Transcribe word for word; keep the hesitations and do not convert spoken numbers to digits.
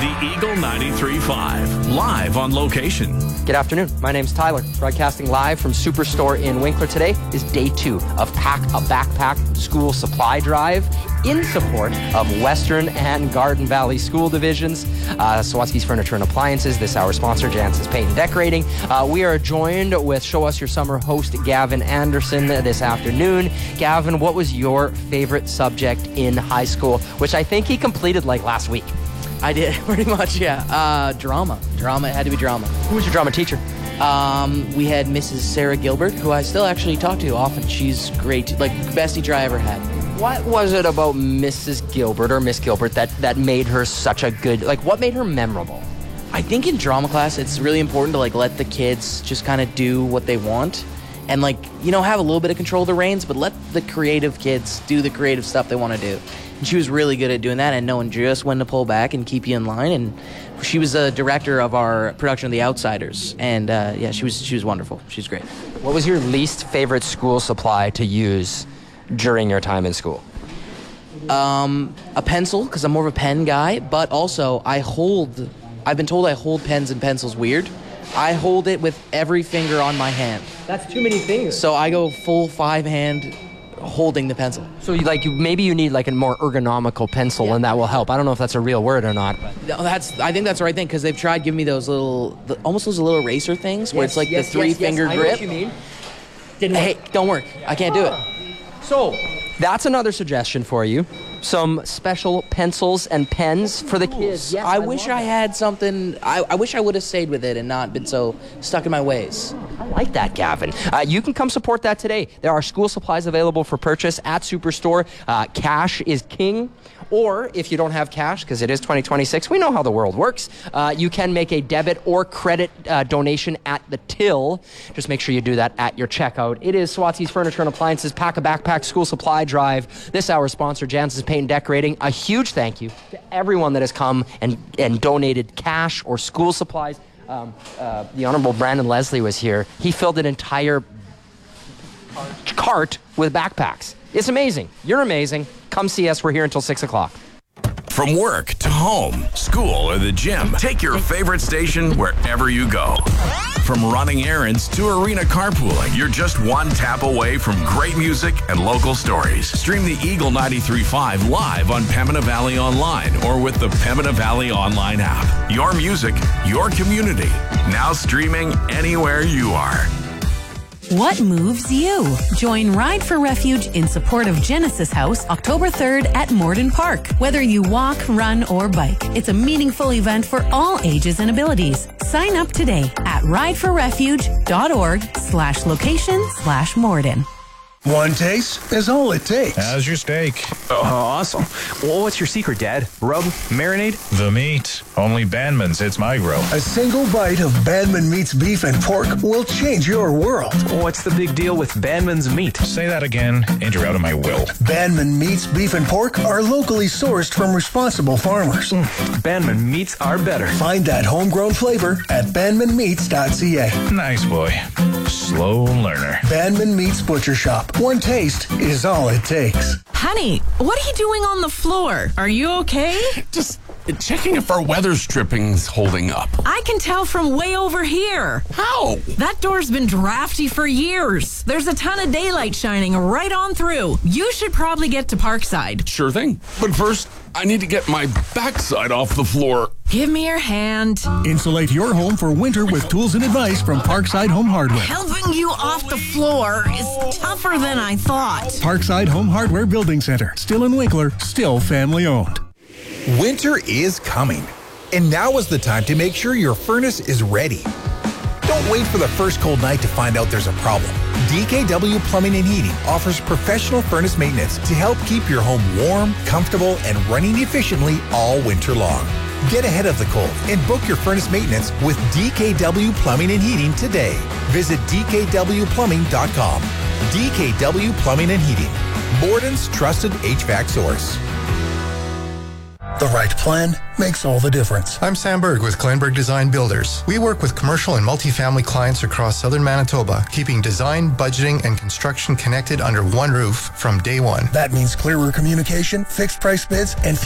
The Eagle ninety-three point five, live on location. Good afternoon. My name's Tyler. Broadcasting live from Superstore in Winkler. Today is day two of Pack a Backpack School Supply Drive in support of Western and Garden Valley School Divisions. Uh, Sawatsky's Furniture and Appliances, this hour's sponsor, Jansen's Paint and Decorating. Uh, we are joined with Show Us Your Summer host, Gavin Anderson, this afternoon. Gavin, what was your favorite subject in high school, which I think he completed like last week? I did, pretty much, yeah. Uh, drama. Drama, it had to be drama. Who was your drama teacher? Um, we had Missus Sarah Gilbert, who I still actually talk to often. She's great, like, best teacher I ever had. What was it about Missus Gilbert or Miss Gilbert that, that made her such a good, like, what made her memorable? I think in drama class, it's really important to, like, let the kids just kind of do what they want. And, like, you know, have a little bit of control of the reins, but let the creative kids do the creative stuff they want to do. And she was really good at doing that and knowing just when to pull back and keep you in line. And she was the director of our production of The Outsiders. And, uh, yeah, she was she was wonderful. She's great. What was your least favorite school supply to use during your time in school? Um, a pencil, because I'm more of a pen guy. But also, I hold... I've been told I hold pens and pencils weird. I hold it with every finger on my hand. That's too many fingers. So I go full five hand holding the pencil. So you, like you, maybe you need like a more ergonomical pencil, yeah, and that will help. I don't know if that's a real word or not. But. No, that's I think that's the right thing, because they've tried giving me those little, the, almost those little eraser things where yes, it's like yes, the three yes, finger yes, grip. I know what you mean. Didn't hey, work. Don't work. I can't do it. So that's another suggestion for you. Some special pencils and pens for the kids. Yes, I, I wish I had something. I, I wish I would have stayed with it and not been so stuck in my ways. I like that, Gavin. Uh, you can come support that today. There are school supplies available for purchase at Superstore. Uh, cash is king. Or if you don't have cash, because it is twenty twenty-six, we know how the world works, uh, you can make a debit or credit uh, donation at the till. Just make sure you do that at your checkout. It is Swatsi's Furniture and Appliances Pack a Backpack School Supply Drive. This hour's sponsor, Jansen's Paint and Decorating. A huge thank you to everyone that has come and, and donated cash or school supplies. Um, uh, the Honorable Brandon Leslie was here. He filled an entire cart with backpacks. It's amazing. You're amazing. Come see us. We're here until six o'clock. From work to home, school, or the gym, take your favorite station wherever you go. From running errands to arena carpooling, you're just one tap away from great music and local stories. Stream the Eagle ninety-three point five live on Pembina Valley Online or with the Pembina Valley Online app. Your music, your community. Now streaming anywhere you are. What moves you? Join Ride for Refuge in support of Genesis House October third at Morden Park. Whether you walk, run, or bike, it's a meaningful event for all ages and abilities. Sign up today at rideforrefuge.org slash location slash Morden. One taste is all it takes. How's your steak? Oh, awesome. Well, what's your secret, Dad? Rub? Marinade? The meat. Only Bandman's hits my grill. A single bite of Bandman Meat's beef and pork will change your world. What's the big deal with Bandman's meat? Say that again, and you're out of my will. Bandman Meat's beef and pork are locally sourced from responsible farmers. Mm, Bandman Meats are better. Find that homegrown flavor at bandman meats dot c a. Nice boy. Slow learner. Bandman Meat's Butcher Shop. One taste is all it takes. Honey, what are you doing on the floor? Are you okay? Just checking if our weather stripping's holding up. I can tell from way over here. How? That door's been drafty for years. There's a ton of daylight shining right on through. You should probably get to Parkside. Sure thing. But first, I need to get my backside off the floor. Give me your hand. Insulate your home for winter with tools and advice from Parkside Home Hardware. Helping you off the floor is tougher than I thought. Parkside Home Hardware Building Center. Still in Winkler, still family owned. Winter is coming, and now is the time to make sure your furnace is ready. Don't wait for the first cold night to find out there's a problem. D K W Plumbing and Heating offers professional furnace maintenance to help keep your home warm, comfortable, and running efficiently all winter long. Get ahead of the cold and book your furnace maintenance with D K W Plumbing and Heating today. Visit d k w plumbing dot com. D K W Plumbing and Heating, Borden's trusted H V A C source. The right plan makes all the difference. I'm Sam Berg with Kleinberg Design Builders. We work with commercial and multifamily clients across southern Manitoba, keeping design, budgeting, and construction connected under one roof from day one. That means clearer communication, fixed price bids, and